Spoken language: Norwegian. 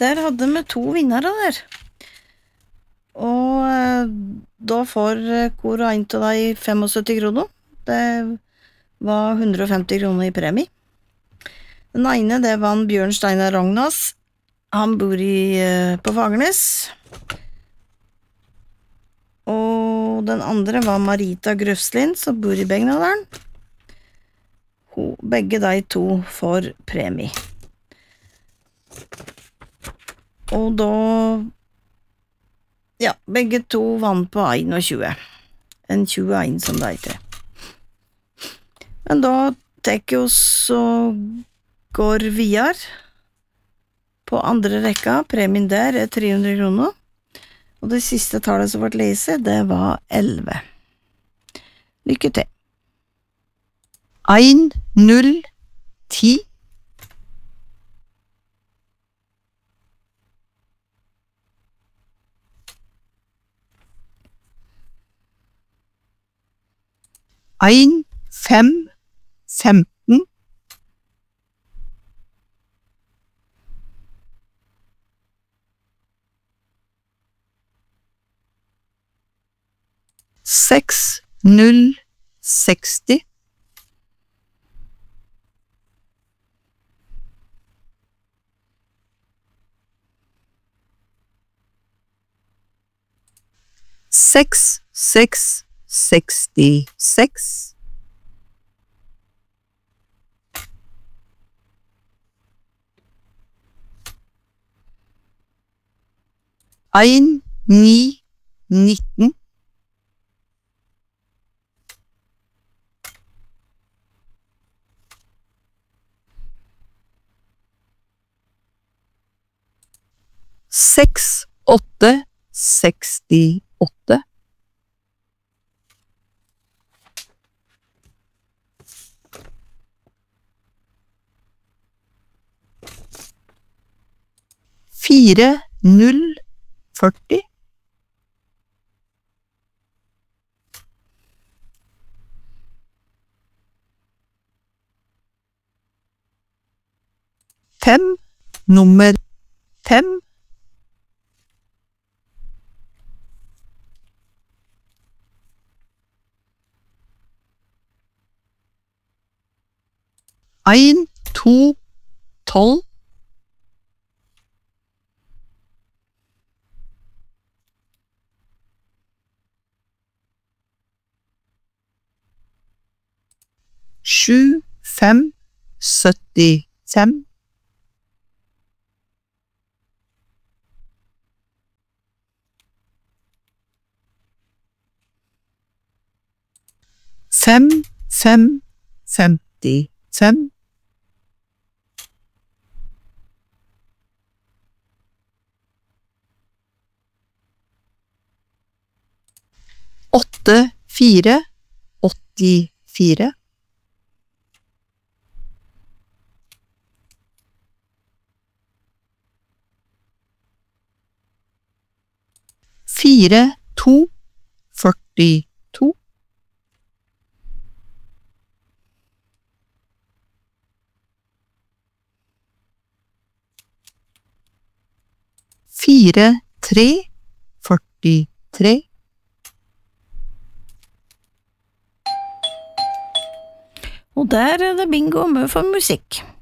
Der hadde vi 2 vinnere der. Og da får hvor en av de 75 kroner. Det var 150 kroner i premie. Den ene, det var en Bjørn Steinar Rognas. Han bor på Fagernes. Og den andre var Marita Grøfslin, som bor i Begnadalen. Begge de 2 får premie. Og da, ja, begge 2 vant på 21. En 21 som det heter. Men da tenker vi så går videre på andre rekka. Premien der 300 kroner. Og det siste tallet som ble lese, det var 11. Lykke til. 1, 0, 10. 1, 5, 15. 6, 0, 60. 6, 6, 66. 1, 9, 19. 6, 8, 68. 4, 0, 40. 5, nummer 5. 1, 2, 12. 7, 5, 75. 5, 5, 55. 8, 4, 84. 4, 2, 42. 4, 3, 43. Og der det bingo med for musikk.